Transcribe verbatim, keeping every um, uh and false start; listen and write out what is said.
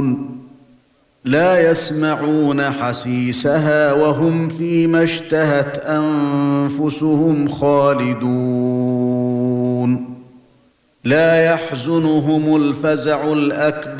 لا يسمعون حسيسها وهم فيما اشتهت أنفسهم خالدون لا يحزنهم الفزع الأكبر